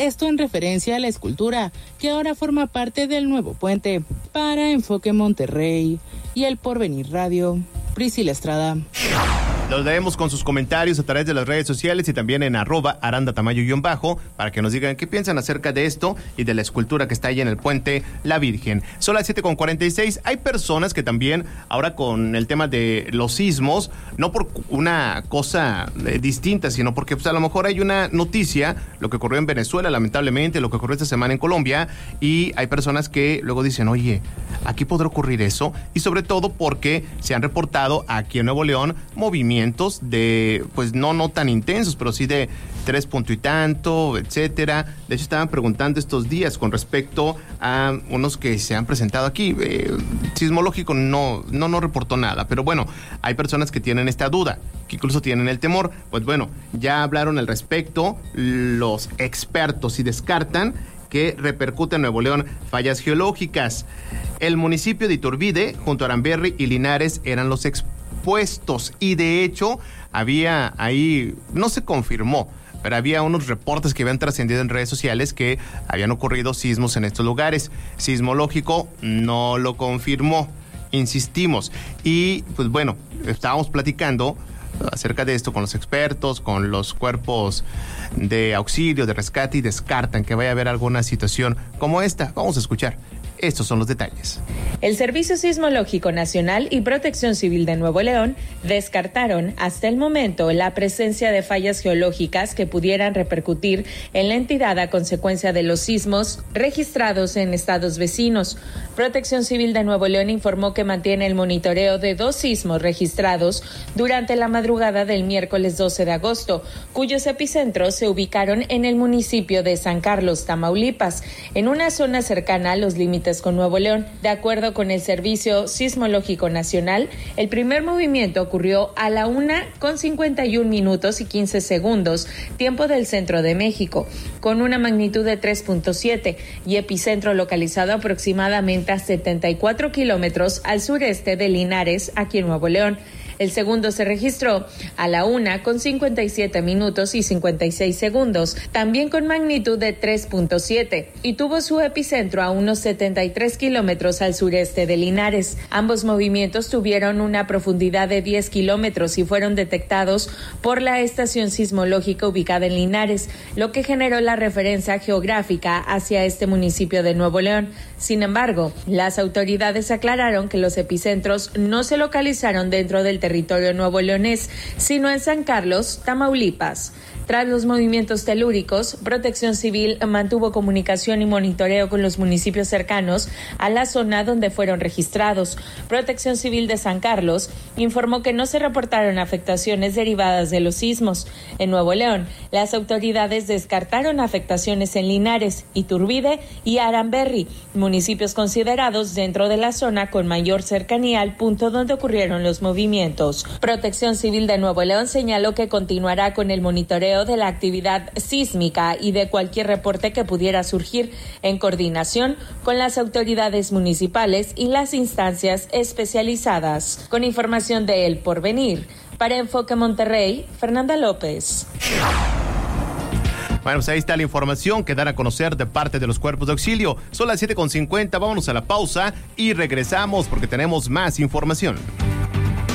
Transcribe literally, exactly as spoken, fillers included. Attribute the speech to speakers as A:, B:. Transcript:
A: Esto en referencia a la escultura, que ahora forma parte del nuevo puente. Para Enfoque Monterrey y El Porvenir Radio, Priscila Estrada.
B: Los leemos con sus comentarios a través de las redes sociales y también en arroba Aranda Tamayo-bajo para que nos digan qué piensan acerca de esto y de la escultura que está ahí en el puente La Virgen. Son las siete con cuarenta y seis. Hay personas que también, ahora con el tema de los sismos, no por una cosa eh, distinta, sino porque pues, a lo mejor hay una noticia, lo que ocurrió en Venezuela, lamentablemente, lo que ocurrió esta semana en Colombia, y hay personas que luego dicen, oye, aquí podrá ocurrir eso, y sobre todo porque se han reportado aquí en Nuevo León movimientos de, pues no, no tan intensos, pero sí de tres punto y tanto, etcétera. De hecho, estaban preguntando estos días con respecto a unos que se han presentado aquí. Eh, Sismológico no, no, no reportó nada, pero bueno, hay personas que tienen esta duda, que incluso tienen el temor. Pues bueno, ya hablaron al respecto los expertos y descartan que repercute en Nuevo León fallas geológicas. El municipio de Iturbide, junto a Aramberri y Linares, eran los expertos puestos y de hecho había ahí, no se confirmó, pero había unos reportes que habían trascendido en redes sociales que habían ocurrido sismos en estos lugares. Sismológico no lo confirmó, insistimos. Y pues bueno, estábamos platicando acerca de esto con los expertos, con los cuerpos de auxilio, de rescate, y descartan que vaya a haber alguna situación como esta. Vamos a escuchar. Estos son los detalles.
C: El Servicio Sismológico Nacional y Protección Civil de Nuevo León descartaron hasta el momento la presencia de fallas geológicas que pudieran repercutir en la entidad a consecuencia de los sismos registrados en estados vecinos. Protección Civil de Nuevo León informó que mantiene el monitoreo de dos sismos registrados durante la madrugada del miércoles doce de agosto, cuyos epicentros se ubicaron en el municipio de San Carlos, Tamaulipas, en una zona cercana a los límites con Nuevo León. De acuerdo con el Servicio Sismológico Nacional, el primer movimiento ocurrió a la una con cincuenta y un minutos y quince segundos, tiempo del centro de México, con una magnitud de tres punto siete y epicentro localizado aproximadamente a setenta y cuatro kilómetros al sureste de Linares, aquí en Nuevo León. El segundo se registró a la una con cincuenta y siete minutos y cincuenta y seis segundos, también con magnitud de tres punto siete, y tuvo su epicentro a unos setenta y tres kilómetros al sureste de Linares. Ambos movimientos tuvieron una profundidad de diez kilómetros y fueron detectados por la estación sismológica ubicada en Linares, lo que generó la referencia geográfica hacia este municipio de Nuevo León. Sin embargo, las autoridades aclararon que los epicentros no se localizaron dentro del territorio nuevo leonés, sino en San Carlos, Tamaulipas. Tras los movimientos telúricos, Protección Civil mantuvo comunicación y monitoreo con los municipios cercanos a la zona donde fueron registrados. Protección Civil de San Carlos informó que no se reportaron afectaciones derivadas de los sismos. En Nuevo León, las autoridades descartaron afectaciones en Linares, Iturbide y Aramberri, municipios considerados dentro de la zona con mayor cercanía al punto donde ocurrieron los movimientos. Protección Civil de Nuevo León señaló que continuará con el monitoreo de la actividad sísmica y de cualquier reporte que pudiera surgir en coordinación con las autoridades municipales y las instancias especializadas. Con información de El Porvenir, para Enfoque Monterrey, Fernanda López.
B: Bueno, pues ahí está la información que dan a conocer de parte de los cuerpos de auxilio. Son las siete con cincuenta, vámonos a la pausa y regresamos porque tenemos más información.